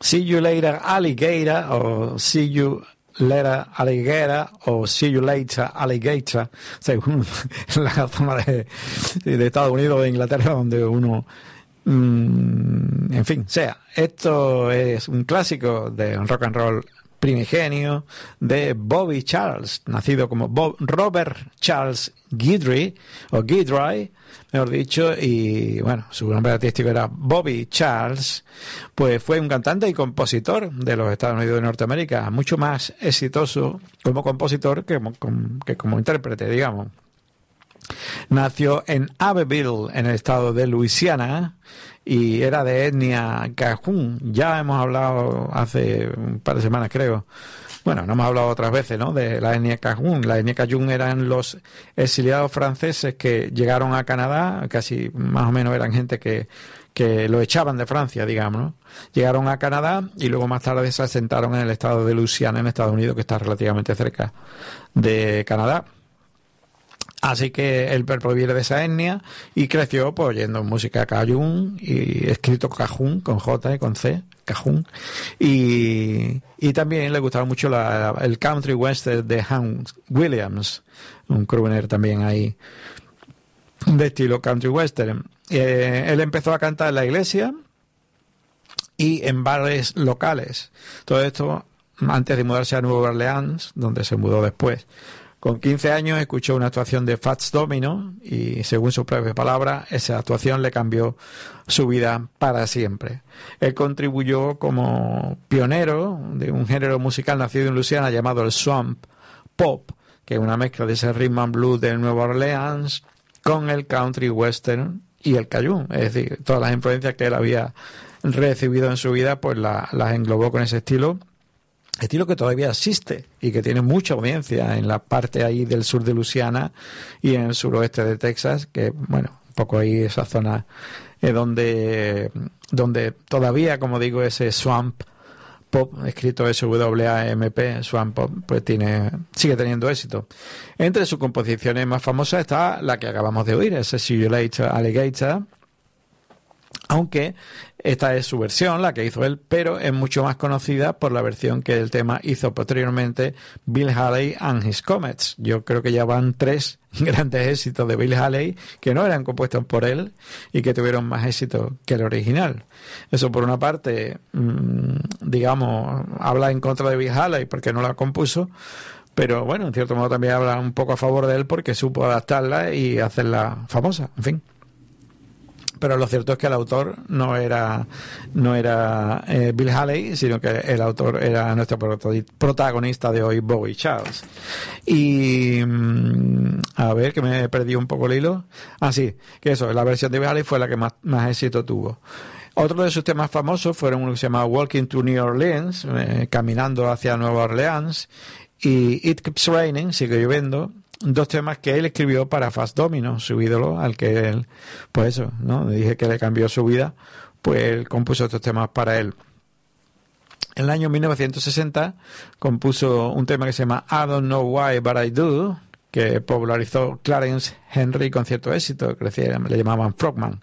See You Later Alligator o See You Later Alligator o See You Later Alligator, según la zona de Estados Unidos o de Inglaterra donde uno, en fin, sea. Esto es un clásico de rock and roll primigenio de Bobby Charles, nacido como Robert Charles Guidry, o Guidry, mejor dicho, y bueno, su nombre artístico era Bobby Charles. Pues fue un cantante y compositor de los Estados Unidos de Norteamérica, mucho más exitoso como compositor que como intérprete, digamos. Nació en Abbeville, en el estado de Luisiana, y era de etnia cajún. Ya hemos hablado hace un par de semanas, creo. Bueno, no hemos hablado otras veces, ¿no?, de la etnia cajún. La etnia cajún eran los exiliados franceses que llegaron a Canadá, casi más o menos eran gente que lo echaban de Francia, digamos, ¿no? Llegaron a Canadá y luego más tarde se asentaron en el estado de Luisiana, en Estados Unidos, que está relativamente cerca de Canadá. Así que él proviene de esa etnia y creció pues oyendo música cajún, y escrito cajún con J y con C, cajún, y también le gustaba mucho el country western de Hank Williams, un crooner también ahí de estilo country western. Él empezó a cantar en la iglesia y en bares locales. Todo esto antes de mudarse a Nueva Orleans, donde se mudó después. Con 15 años escuchó una actuación de Fats Domino y, según sus propias palabras, esa actuación le cambió su vida para siempre. Él contribuyó como pionero de un género musical nacido en Luisiana llamado el swamp pop, que es una mezcla de ese rhythm and blues de Nueva Orleans con el country western y el cajún. Es decir, todas las influencias que él había recibido en su vida, pues las englobó con ese estilo que todavía existe y que tiene mucha audiencia en la parte ahí del sur de Luisiana y en el suroeste de Texas, que bueno, un poco ahí esa zona donde todavía, como digo, ese swamp pop, escrito S-W-A-M-P, swamp pop, pues sigue teniendo éxito. Entre sus composiciones más famosas está la que acabamos de oír, ese See You Later Alligator, aunque esta es su versión, la que hizo él, pero es mucho más conocida por la versión que el tema hizo posteriormente Bill Haley and His Comets. Yo creo que ya van 3 grandes éxitos de Bill Haley que no eran compuestos por él y que tuvieron más éxito que el original. Eso, por una parte, digamos, habla en contra de Bill Haley porque no la compuso, pero bueno, en cierto modo también habla un poco a favor de él porque supo adaptarla y hacerla famosa, en fin. Pero lo cierto es que el autor no era Bill Haley, sino que el autor era nuestro protagonista de hoy, Bobby Charles. Y a ver, que me perdí un poco el hilo. Sí, que eso, la versión de Bill Haley fue la que más éxito tuvo. Otro de sus temas famosos fueron uno que se llama Walking to New Orleans, caminando hacia Nueva Orleans, y It Keeps Raining, sigue lloviendo. 2 temas que él escribió para Fats Domino, su ídolo, al que él, pues eso, ¿no? Le dije que le cambió su vida, pues él compuso estos temas para él. En el año 1960 compuso un tema que se llama I Don't Know Why But I Do, que popularizó Clarence Henry con cierto éxito, le llamaban Frogman.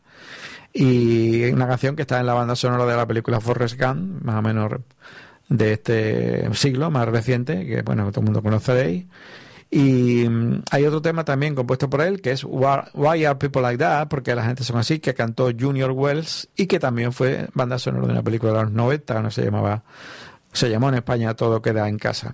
Y una canción que está en la banda sonora de la película Forrest Gump, más o menos de este siglo, más reciente, que bueno, todo el mundo conoceréis. Y hay otro tema también compuesto por él, que es Why Are People Like That, porque la gente son así, que cantó Junior Wells y que también fue banda sonora de una película de los 90, se llamó en España Todo Queda en Casa.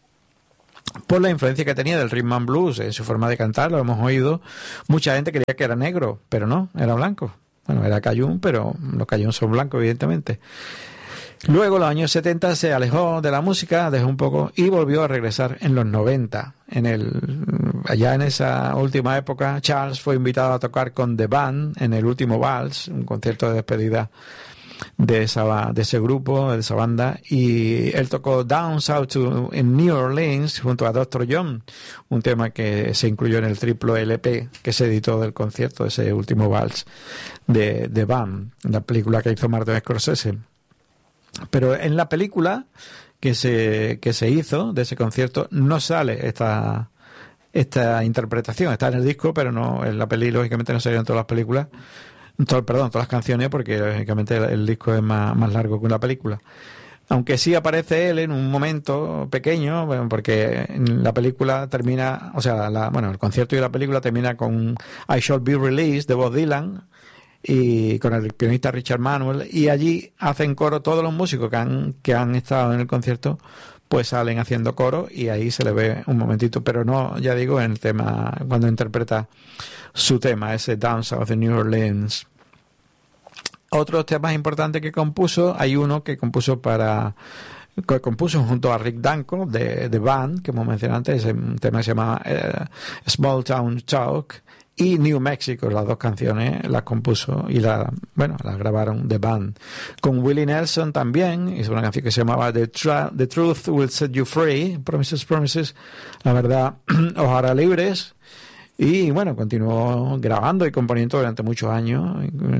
Por la influencia que tenía del rhythm and blues en su forma de cantar, lo hemos oído, mucha gente creía que era negro, pero no, era blanco. Bueno, era cajún, pero los cajún son blancos, evidentemente. Luego, en los años 70, se alejó de la música, dejó un poco y volvió a regresar en los 90. Allá en esa última época, Charles fue invitado a tocar con The Band en el último Vals, un concierto de despedida de ese grupo, de esa banda, y él tocó Down South en New Orleans junto a Dr. John, un tema que se incluyó en el triplo LP que se editó del concierto, de ese último Vals de The Band, la película que hizo Martin Scorsese. Pero en la película que se hizo de ese concierto no sale esta interpretación. Está en el disco, pero no en la peli, lógicamente no salió en todas las películas. todas las canciones, porque lógicamente el disco es más largo que una película. Aunque sí aparece él en un momento pequeño, bueno, porque la película termina, o sea, el concierto y la película termina con I Shall Be Released de Bob Dylan y con el pianista Richard Manuel, y allí hacen coro todos los músicos que han estado en el concierto, pues salen haciendo coro y ahí se le ve un momentito, pero no, ya digo, en el tema, cuando interpreta su tema, ese Down South de New Orleans. Otros temas importantes que compuso, hay uno que compuso junto a Rick Danko de Band, que hemos mencionado antes, ese tema se llama Small Town Talk, y New Mexico, las dos canciones las compuso y las grabaron The Band. Con Willie Nelson también hizo una canción que se llamaba The Truth Will Set You Free, Promises, la verdad os hará libres. Y bueno, continuó grabando y componiendo durante muchos años. En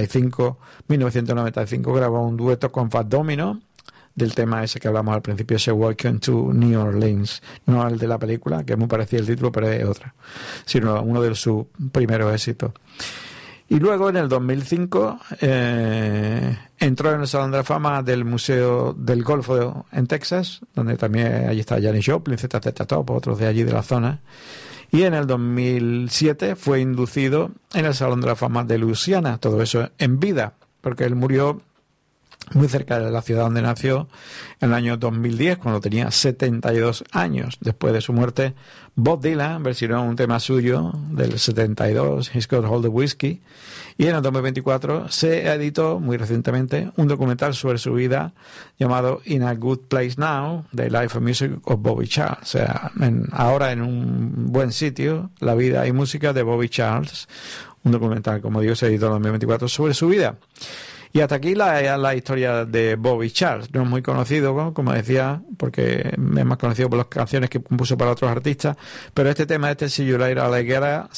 1995 grabó un dueto con Fat Domino del tema ese que hablamos al principio, ese Welcome to New Orleans. No el de la película, que me parecía el título, pero es otra, sino uno de sus primeros éxitos. Y luego, en el 2005, entró en el Salón de la Fama del Museo del Golfo en Texas, donde también allí está Janis Joplin, ZZ Top, otros de allí de la zona. Y en el 2007 fue inducido en el Salón de la Fama de Luisiana, todo eso en vida, porque él murió muy cerca de la ciudad donde nació en el año 2010, cuando tenía 72 años. Después de su muerte, Bob Dylan versionó un tema suyo del 72, He's Got All the Whiskey, y en el 2024 se editó muy recientemente un documental sobre su vida llamado In a Good Place Now, The Life and Music of Bobby Charles. O sea, ahora en un buen sitio, la vida y música de Bobby Charles, un documental, como digo, se editó en el 2024 sobre su vida. Y hasta aquí la historia de Bobby Charles. No es muy conocido, como decía, porque es más conocido por las canciones que compuso para otros artistas, pero este tema, See You Later Alligator,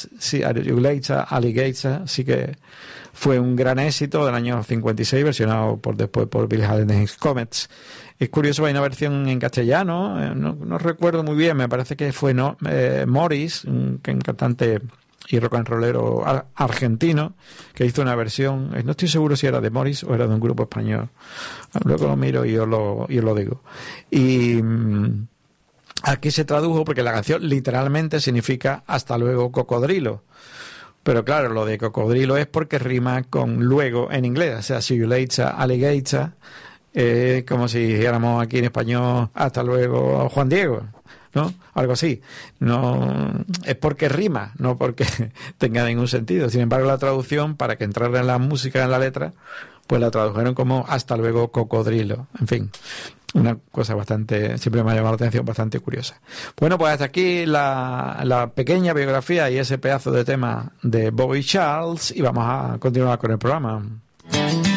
sí que fue un gran éxito del año 56, versionado después por Bill Haley and His Comets. Es curioso, hay una versión en castellano, no recuerdo muy bien, me parece que fue Morris, un cantante y rock and rollero argentino, que hizo una versión, no estoy seguro si era de Morris o era de un grupo español, luego lo miro y os lo digo. Y aquí se tradujo porque la canción literalmente significa hasta luego cocodrilo, pero claro, lo de cocodrilo es porque rima con luego en inglés, o sea, see you later alligator, como si dijéramos aquí en español hasta luego Juan Diego, ¿no? Algo así. No es porque rima, no porque tenga ningún sentido. Sin embargo, la traducción, para que entrara en la música, en la letra, pues la tradujeron como hasta luego cocodrilo. En fin, una cosa siempre me ha llamado la atención, bastante curiosa. Bueno, pues hasta aquí la pequeña biografía y ese pedazo de tema de Bobby Charles, y vamos a continuar con el programa.